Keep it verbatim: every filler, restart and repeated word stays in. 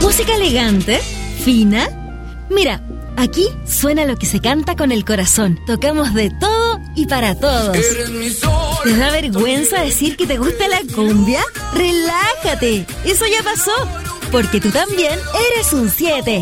Música elegante, fina. Mira, aquí suena lo que se canta con el corazón. Tocamos de todo y para todos. ¿Te da vergüenza decir que te gusta la cumbia? ¡Relájate! Eso ya pasó, porque tú también eres un siete.